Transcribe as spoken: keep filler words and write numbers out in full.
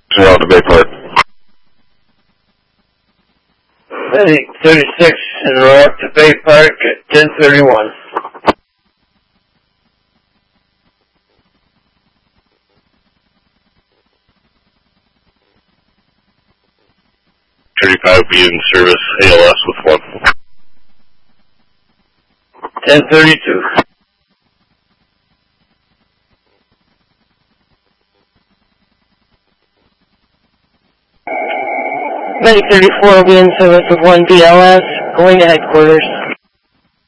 Out to Bay Park. Medic thirty-six en route to Bay Park at ten thirty-one. thirty-five be in service, A L S with one. ten thirty-two. Medic thirty-four will be in service with one B L S, going to headquarters.